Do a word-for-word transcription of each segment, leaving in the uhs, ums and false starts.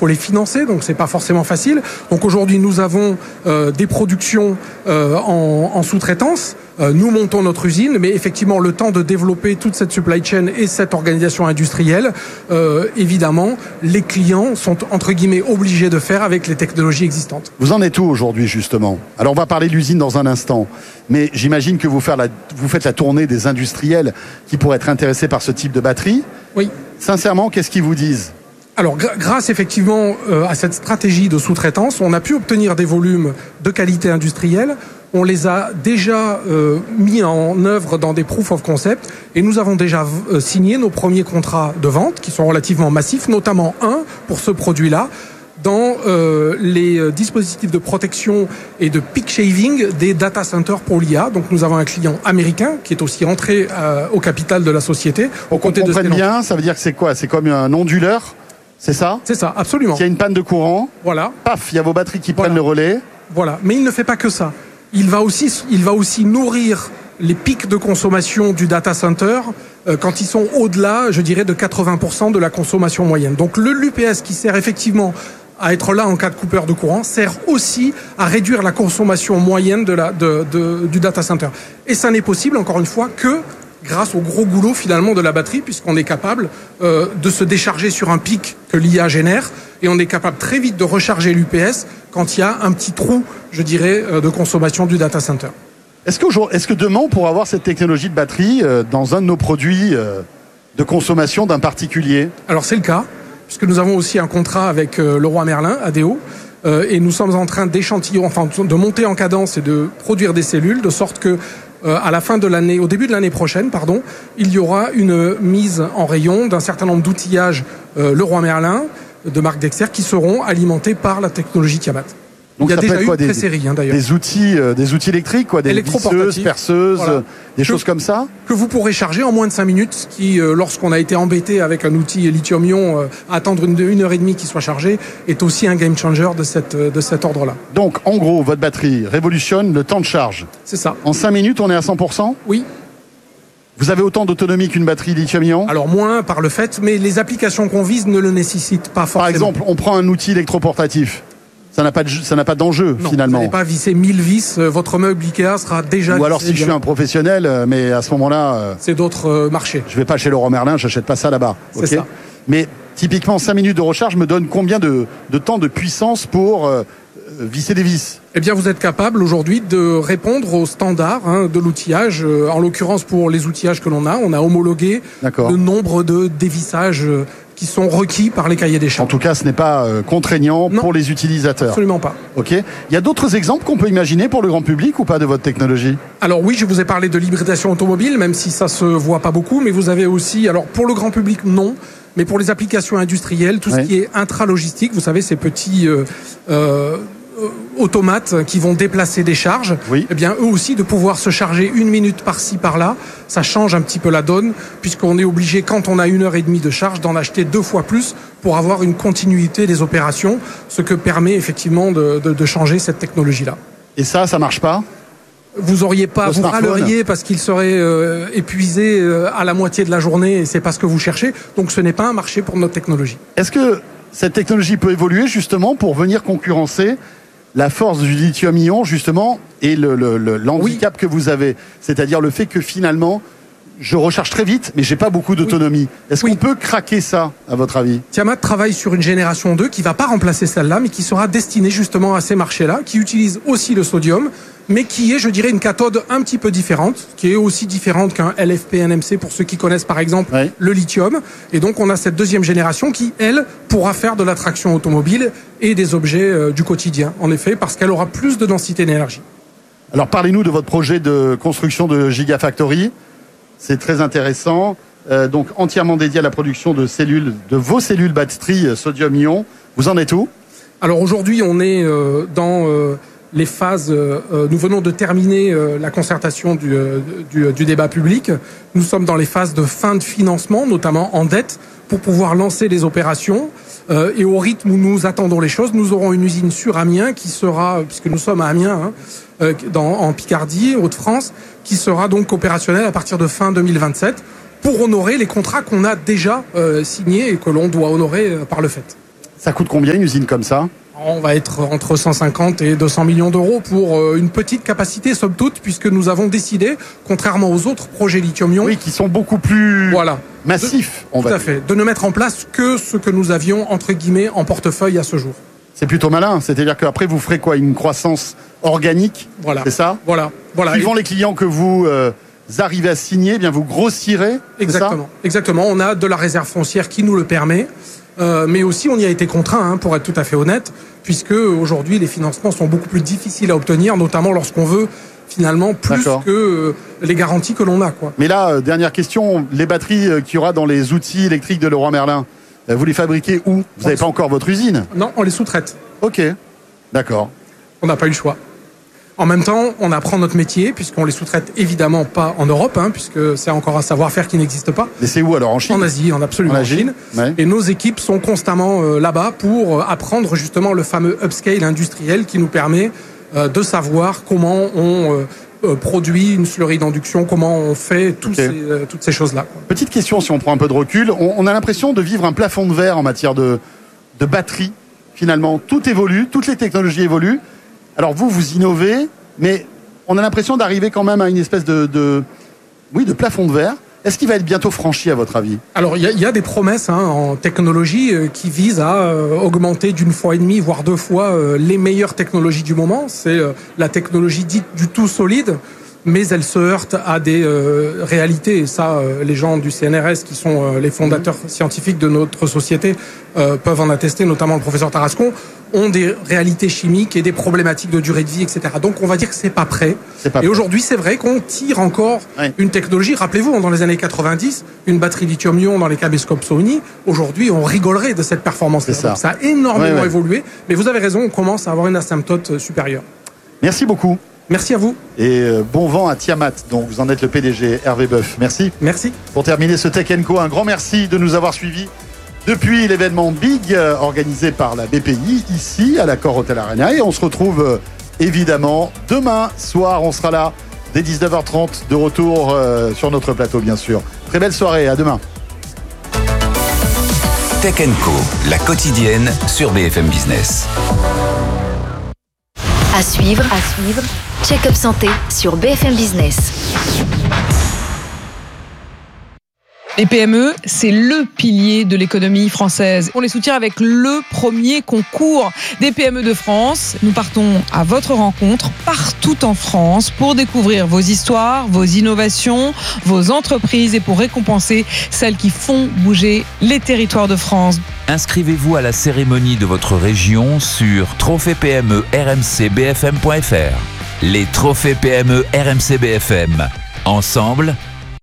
faut les financer, donc c'est pas forcément facile. Donc aujourd'hui, nous avons euh, des productions euh, en, en sous-traitance. Euh, nous montons notre usine, mais effectivement, le temps de développer toute cette supply chain et cette organisation industrielle, euh, évidemment, les clients sont entre guillemets obligés de faire avec les technologies existantes. Vous en êtes où aujourd'hui, justement? Alors, on va parler de l'usine dans un instant, mais j'imagine que vous, faire la, vous faites la tournée des industriels qui pourraient être intéressés par ce type de batterie. Oui. Sincèrement, qu'est-ce qu'ils vous disent? Alors, gr- grâce effectivement euh, à cette stratégie de sous-traitance, on a pu obtenir des volumes de qualité industrielle. On les a déjà euh, mis en œuvre dans des proof of concept et nous avons déjà euh, signé nos premiers contrats de vente qui sont relativement massifs, notamment un pour ce produit-là, dans euh, les dispositifs de protection et de peak shaving des data centers pour l'I A. Donc nous avons un client américain qui est aussi rentré euh, au capital de la société. On comprenne bien, ça veut dire que c'est quoi? C'est comme un onduleur? C'est ça? C'est ça, absolument. S'il y a une panne de courant, voilà. Paf, il y a vos batteries qui Voilà. prennent le relais. Voilà, mais il ne fait pas que ça. Il va aussi, il va aussi nourrir les pics de consommation du data center euh, quand ils sont au-delà, je dirais, de quatre-vingts pour cent de la consommation moyenne. Donc le l'U P S qui sert effectivement à être là en cas de coupure de courant sert aussi à réduire la consommation moyenne de la, de, de, du data center. Et ça n'est possible, encore une fois, que grâce au gros goulot finalement de la batterie, puisqu'on est capable euh, de se décharger sur un pic que l'I A génère, et on est capable très vite de recharger l'U P S quand il y a un petit trou, je dirais, euh, de consommation du data center. Est-ce que, est-ce que demain, on pourra avoir cette technologie de batterie euh, dans un de nos produits euh, de consommation d'un particulier? Alors c'est le cas, puisque nous avons aussi un contrat avec euh, Leroy Merlin, A D O, euh, et nous sommes en train d'échantillon, enfin de monter en cadence et de produire des cellules, de sorte que Euh, à la fin de l'année, au début de l'année prochaine, pardon, il y aura une mise en rayon d'un certain nombre d'outillages euh, Leroy Merlin de marque Dexter qui seront alimentés par la technologie Tiamat. Donc il y a ça déjà peut être eu quoi, une des, pré-série hein, d'ailleurs. Des outils, euh, des outils électriques, quoi, des visseuses, perceuses, voilà. des que, choses comme ça. Que vous pourrez charger en moins de cinq minutes, ce qui, euh, lorsqu'on a été embêté avec un outil lithium-ion, euh, à attendre une, une heure et demie qu'il soit chargé, est aussi un game changer de, cette, de cet ordre-là. Donc, en gros, votre batterie révolutionne le temps de charge. C'est ça. En cinq minutes, on est à cent pour cent? Oui. Vous avez autant d'autonomie qu'une batterie lithium-ion? Alors moins par le fait, mais les applications qu'on vise ne le nécessitent pas forcément. Par exemple, on prend un outil électroportatif. Ça n'a pas de, ça n'a pas d'enjeu, non, finalement. Vous n'allez pas visser mille vis, euh, votre meuble Ikea sera déjà... Ou alors si je suis un professionnel, euh, mais à ce moment-là... Euh, c'est d'autres euh, marchés. Je vais pas chez Leroy Merlin, j'achète pas ça là-bas. C'est okay ça. Mais typiquement, cinq minutes de recharge me donne combien de, de temps de puissance pour euh, visser des vis? Eh bien, vous êtes capable aujourd'hui de répondre aux standards hein, de l'outillage. Euh, en l'occurrence, pour les outillages que l'on a, on a homologué le nombre de dévissages euh, qui sont requis par les cahiers des charges. En tout cas, ce n'est pas euh, contraignant non, pour les utilisateurs. Absolument pas. Ok. Il y a d'autres exemples qu'on peut imaginer pour le grand public ou pas de votre technologie? Alors oui, je vous ai parlé de l'hybridation automobile, même si ça se voit pas beaucoup, mais vous avez aussi, alors pour le grand public, non, mais pour les applications industrielles, tout oui. ce qui est intralogistique, vous savez, ces petits euh, euh, automates qui vont déplacer des charges, oui. eh bien eux aussi de pouvoir se charger une minute par-ci par-là, ça change un petit peu la donne puisqu'on est obligé quand on a une heure et demie de charge d'en acheter deux fois plus pour avoir une continuité des opérations, ce que permet effectivement de, de, de changer cette technologie-là. Et ça, ça marche pas? Vous auriez pas, vous râleriez parce qu'il serait euh, épuisé euh, à la moitié de la journée et c'est pas ce que vous cherchez. Donc ce n'est pas un marché pour notre technologie. Est-ce que cette technologie peut évoluer justement pour venir concurrencer la force du lithium-ion, justement, et le, le, le, l'handicap oui. que vous avez? C'est-à-dire le fait que finalement, je recharge très vite, mais j'ai pas beaucoup d'autonomie. Oui. Est-ce oui. qu'on peut craquer ça, à votre avis? Tiamat travaille sur une génération deux qui va pas remplacer celle-là, mais qui sera destinée justement à ces marchés-là, qui utilise aussi le sodium, mais qui est, je dirais, une cathode un petit peu différente, qui est aussi différente qu'un L F P N M C pour ceux qui connaissent par exemple oui. le lithium. Et donc on a cette deuxième génération qui, elle, pourra faire de la traction automobile et des objets euh, du quotidien, en effet, parce qu'elle aura plus de densité d'énergie. Alors parlez-nous de votre projet de construction de Gigafactory. C'est très intéressant. Euh, donc entièrement dédié à la production de cellules, de vos cellules batteries sodium-ion. Vous en êtes où? Alors aujourd'hui, on est euh, dans euh, les phases. Euh, nous venons de terminer euh, la concertation du, euh, du, du débat public. Nous sommes dans les phases de fin de financement, notamment en dette, pour pouvoir lancer les opérations. Euh, et au rythme où nous attendons les choses, nous aurons une usine sur Amiens qui sera, puisque nous sommes à Amiens, hein, euh, dans, en Picardie, Hauts-de-France, qui sera donc opérationnelle à partir de fin deux mille vingt-sept pour honorer les contrats qu'on a déjà euh, signés et que l'on doit honorer euh, par le fait. Ça coûte combien une usine comme ça ? On va être entre cent cinquante et deux cents millions d'euros pour une petite capacité, somme toute, puisque nous avons décidé, contrairement aux autres projets lithium-ion... Oui, qui sont beaucoup plus voilà, massifs, de, on va Tout à dire. fait, de ne mettre en place que ce que nous avions, entre guillemets, en portefeuille à ce jour. C'est plutôt malin, c'est-à-dire qu'après vous ferez quoi ? Une croissance organique, voilà. C'est ça ? Voilà. voilà. Suivant et... les clients que vous euh, arrivez à signer, eh bien vous grossirez. Exactement. Exactement. On a de la réserve foncière qui nous le permet, euh, mais aussi on y a été contraint, hein, pour être tout à fait honnête, puisque aujourd'hui les financements sont beaucoup plus difficiles à obtenir, notamment lorsqu'on veut finalement plus D'accord. que euh, les garanties que l'on a, quoi. Mais là, euh, dernière question, les batteries euh, qu'il y aura dans les outils électriques de Leroy Merlin, euh, vous les fabriquez où ? Vous n'avez pas encore votre usine ? Non, on les sous-traite. Ok, d'accord. On n'a pas eu le choix. En même temps, on apprend notre métier, puisqu'on les sous-traite évidemment pas en Europe, hein, puisque c'est encore un savoir-faire qui n'existe pas. Mais c'est où alors ? En Chine ? En Asie, en absolument en, en Chine. Ouais. Et nos équipes sont constamment euh, là-bas pour euh, apprendre justement le fameux upscale industriel qui nous permet euh, de savoir comment on euh, euh, produit une slurry d'induction, comment on fait tous okay. ces, euh, toutes ces choses-là, quoi. Petite question, si on prend un peu de recul, on, on a l'impression de vivre un plafond de verre en matière de, de batterie. Finalement, tout évolue, toutes les technologies évoluent. Alors vous, vous innovez, mais on a l'impression d'arriver quand même à une espèce de, de, oui, de plafond de verre. Est-ce qu'il va être bientôt franchi, à votre avis ? Alors, il y, y a des promesses, hein, en technologie euh, qui visent à euh, augmenter d'une fois et demie, voire deux fois, euh, les meilleures technologies du moment. C'est euh, la technologie dite du tout solide, mais elle se heurte à des euh, réalités. Et ça, euh, les gens du C N R S, qui sont euh, les fondateurs mmh. scientifiques de notre société, euh, peuvent en attester, notamment le professeur Tarascon, ont des réalités chimiques et des problématiques de durée de vie, et cetera. Donc on va dire que c'est pas prêt. C'est pas et prêt. Aujourd'hui, c'est vrai qu'on tire encore oui. une technologie. Rappelez-vous, dans les années quatre-vingt-dix, une batterie lithium-ion dans les caméscopes Sony, aujourd'hui, on rigolerait de cette performance-là. Ça. Donc ça a énormément oui, oui. évolué. Mais vous avez raison, on commence à avoir une asymptote supérieure. Merci beaucoup. Merci à vous. Et euh, bon vent à Tiamat, dont vous en êtes le P D G, Hervé Boeuf. Merci. Merci. Pour terminer ce Tech and Co, un grand merci de nous avoir suivis depuis l'événement Big euh, organisé par la B P I ici à l'Accor Hotel Arena. Et on se retrouve euh, évidemment demain soir. On sera là dès dix-neuf heures trente de retour euh, sur notre plateau, bien sûr. Très belle soirée. À demain. Tech and Co, la quotidienne sur B F M Business. À suivre, à suivre. Check-up santé sur B F M Business. Les P M E, c'est le pilier de l'économie française. On les soutient avec le premier concours des P M E de France. Nous partons à votre rencontre partout en France pour découvrir vos histoires, vos innovations, vos entreprises et pour récompenser celles qui font bouger les territoires de France. Inscrivez-vous à la cérémonie de votre région sur trophée P M E R M C B F M point F R. Les trophées P M E R M C B F M. Ensemble,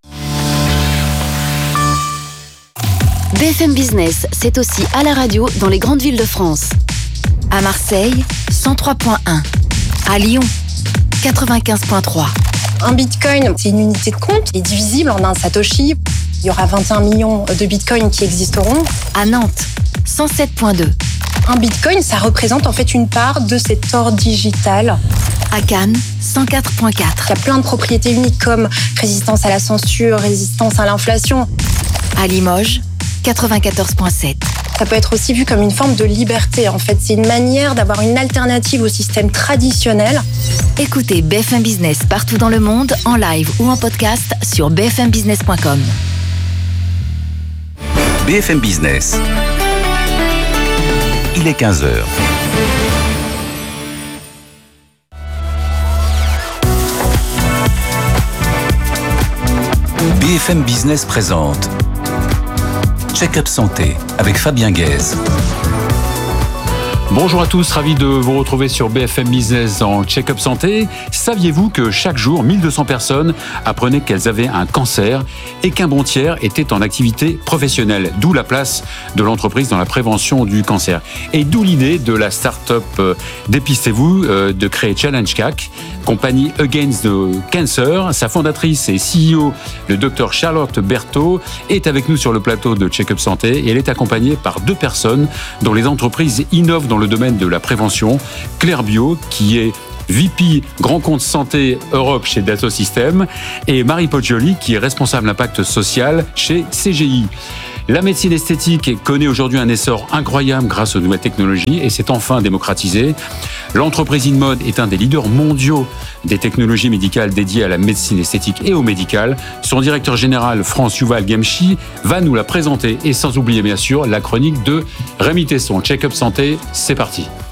B F M Business, c'est aussi à la radio dans les grandes villes de France. À Marseille, cent trois point un. À Lyon, quatre-vingt-quinze point trois. Un bitcoin, c'est une unité de compte qui est divisible en un satoshi. Il y aura vingt et un millions de bitcoins qui existeront. À Nantes, cent sept point deux. Un bitcoin, ça représente en fait une part de cet or digital. À Cannes, cent quatre point quatre. Il y a plein de propriétés uniques comme résistance à la censure, résistance à l'inflation. À Limoges, quatre-vingt-quatorze point sept. Ça peut être aussi vu comme une forme de liberté. En fait, c'est une manière d'avoir une alternative au système traditionnel. Écoutez B F M Business partout dans le monde, en live ou en podcast sur b f m business point com. B F M Business. Il est quinze heures. B F M Business présente Check-up santé avec Fabien Guèze. Bonjour à tous, ravi de vous retrouver sur B F M Business en Check-up santé. Saviez-vous que chaque jour, mille deux cents personnes apprenaient qu'elles avaient un cancer et qu'un bon tiers était en activité professionnelle, d'où la place de l'entreprise dans la prévention du cancer. Et d'où l'idée de la start-up euh, Dépistez-vous euh, de créer Challenge C A C, compagnie Against the Cancer. Sa fondatrice et C E O, le docteur Charlotte Berthaud, est avec nous sur le plateau de Check-up santé et elle est accompagnée par deux personnes dont les entreprises innovent dans le domaine de la prévention. Claire Bio, qui est V P Grand Compte Santé Europe chez Dassault Systèmes, et Marie Poggioli, qui est responsable impact social chez C G I. La médecine esthétique connaît aujourd'hui un essor incroyable grâce aux nouvelles technologies et s'est enfin démocratisée. L'entreprise InMode est un des leaders mondiaux des technologies médicales dédiées à la médecine esthétique et au médical. Son directeur général, France Yuval Gemchi, va nous la présenter et sans oublier bien sûr la chronique de Rémi Tesson. Check-up santé, c'est parti.